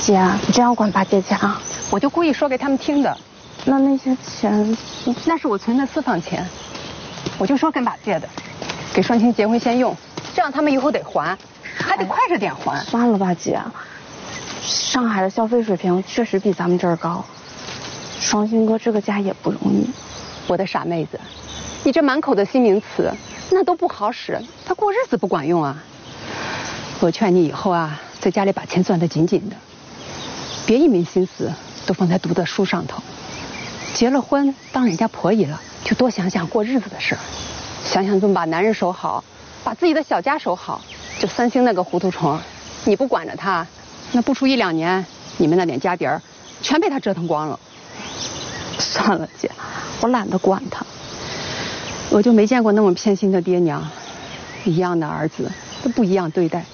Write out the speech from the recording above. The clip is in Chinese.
姐，你这样管八姐家？ 我就故意说给他们听的。 那些钱， 那是我存的私房钱，我就说跟爸借的，给双亲结婚先用，这样他们以后得还，还得快着点还。 算了吧，姐。上海的消费水平确实比咱们这儿高，双星哥这个家也不容易。 我的傻妹子，你这满口的新名词，那都不好使，他过日子不管用啊。我劝你以后啊，在家里把钱攥得紧紧的，别一门心思都放在读的书上头。结了婚当人家婆姨了，就多想想过日子的事儿，想想怎么把男人守好，把自己的小家守好。就三星那个糊涂虫，你不管着他，那不出1、2年，你们那点家底儿全被他折腾光了。 算了，姐，我懒得管他。 我就没见过那么偏心的爹娘，一样的儿子都不一样对待。